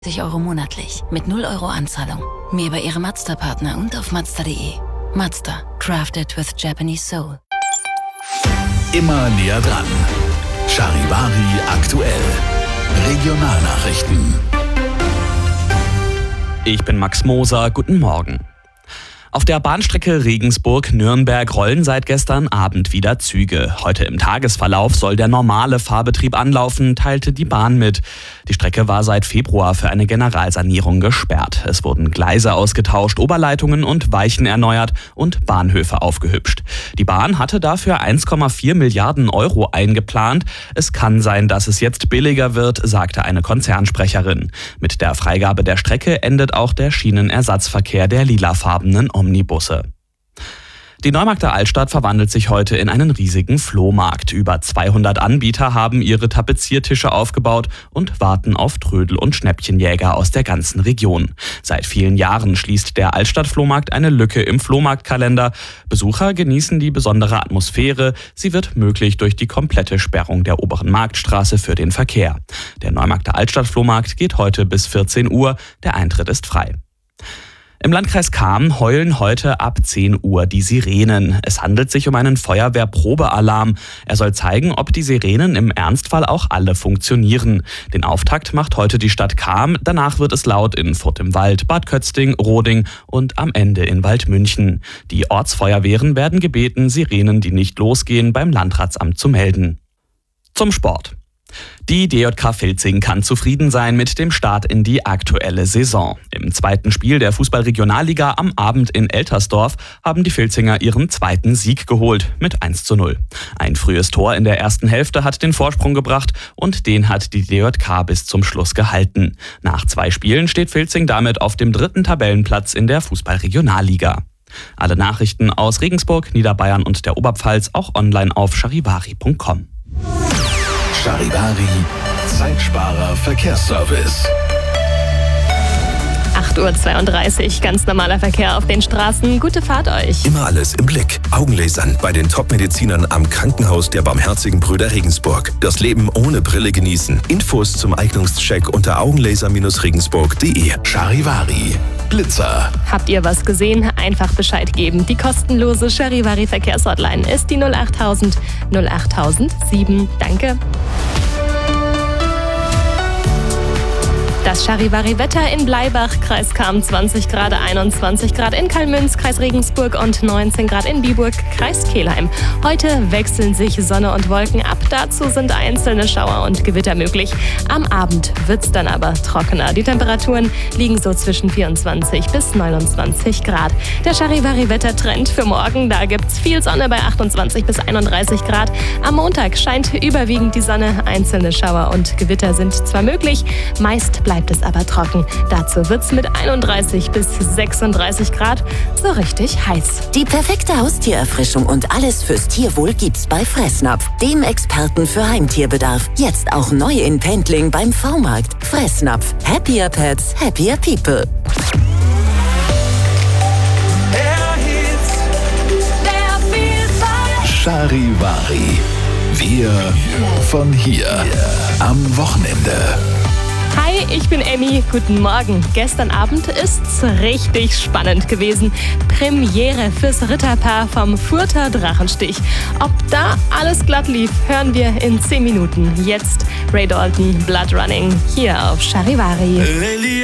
€60 monatlich mit 0 € Anzahlung. Mehr bei Ihrem Mazda-Partner und auf Mazda.de. Mazda, crafted with Japanese soul. Immer näher dran. Charivari aktuell. Regionalnachrichten. Ich bin Max Moser, guten Morgen. Auf der Bahnstrecke Regensburg-Nürnberg rollen seit gestern Abend wieder Züge. Heute im Tagesverlauf soll der normale Fahrbetrieb anlaufen, teilte die Bahn mit. Die Strecke war seit Februar für eine Generalsanierung gesperrt. Es wurden Gleise ausgetauscht, Oberleitungen und Weichen erneuert und Bahnhöfe aufgehübscht. Die Bahn hatte dafür 1,4 Milliarden € eingeplant. Es kann sein, dass es jetzt billiger wird, sagte eine Konzernsprecherin. Mit der Freigabe der Strecke endet auch der Schienenersatzverkehr der lilafarbenen Omnibusse. Die Neumarkter Altstadt verwandelt sich heute in einen riesigen Flohmarkt. Über 200 Anbieter haben ihre Tapeziertische aufgebaut und warten auf Trödel- und Schnäppchenjäger aus der ganzen Region. Seit vielen Jahren schließt der Altstadt-Flohmarkt eine Lücke im Flohmarktkalender. Besucher genießen die besondere Atmosphäre. Sie wird möglich durch die komplette Sperrung der oberen Marktstraße für den Verkehr. Der Neumarkter Altstadt-Flohmarkt geht heute bis 14 Uhr. Der Eintritt ist frei. Im Landkreis Cham heulen heute ab 10 Uhr die Sirenen. Es handelt sich um einen Feuerwehrprobealarm. Er soll zeigen, ob die Sirenen im Ernstfall auch alle funktionieren. Den Auftakt macht heute die Stadt Cham. Danach wird es laut in Furth im Wald, Bad Kötzting, Roding und am Ende in Waldmünchen. Die Ortsfeuerwehren werden gebeten, Sirenen, die nicht losgehen, beim Landratsamt zu melden. Zum Sport. Die DJK Filzing kann zufrieden sein mit dem Start in die aktuelle Saison. Im zweiten Spiel der Fußball-Regionalliga am Abend in Eltersdorf haben die Filzinger ihren zweiten Sieg geholt mit 1:0. Ein frühes Tor in der ersten Hälfte hat den Vorsprung gebracht und den hat die DJK bis zum Schluss gehalten. Nach 2 Spielen steht Filzing damit auf dem 3. Tabellenplatz in der Fußball-Regionalliga. Alle Nachrichten aus Regensburg, Niederbayern und der Oberpfalz auch online auf charivari.com. Charivari, Zeitsparer Verkehrsservice. 8:32 Uhr, ganz normaler Verkehr auf den Straßen. Gute Fahrt euch. Immer alles im Blick. Augenlasern bei den Top-Medizinern am Krankenhaus der Barmherzigen Brüder Regensburg. Das Leben ohne Brille genießen. Infos zum Eignungscheck unter augenlaser-regensburg.de. Charivari, Blitzer. Habt ihr was gesehen? Einfach Bescheid geben. Die kostenlose Charivari Verkehrshotline ist die 08000 08007. Danke. Das Charivari-Wetter in Bleibach, Kreis Cham 20 Grad, 21 Grad in Kalmünz, Kreis Regensburg und 19 Grad in Biburg, Kreis Kelheim. Heute wechseln sich Sonne und Wolken ab, dazu sind einzelne Schauer und Gewitter möglich. Am Abend wird's dann aber trockener. Die Temperaturen liegen so zwischen 24 bis 29 Grad. Der Charivari-Wettertrend für morgen, da gibt's viel Sonne bei 28 bis 31 Grad. Am Montag scheint überwiegend die Sonne, einzelne Schauer und Gewitter sind zwar möglich, meist bleibt es aber trocken. Dazu wird's mit 31 bis 36 Grad so richtig heiß. Die perfekte Haustiererfrischung und alles fürs Tierwohl gibt's bei Fressnapf, dem Experten für Heimtierbedarf. Jetzt auch neu in Pendling beim V-Markt. Fressnapf. Happier Pets, happier people. Charivari. Wir von hier. Am Wochenende. Hi, ich bin Emmy. Guten Morgen. Gestern Abend ist's richtig spannend gewesen. Premiere fürs Ritterpaar vom Further Drachenstich. Ob da alles glatt lief, hören wir in 10 Minuten. Jetzt Ray Dalton, Blood Running, hier auf Charivari.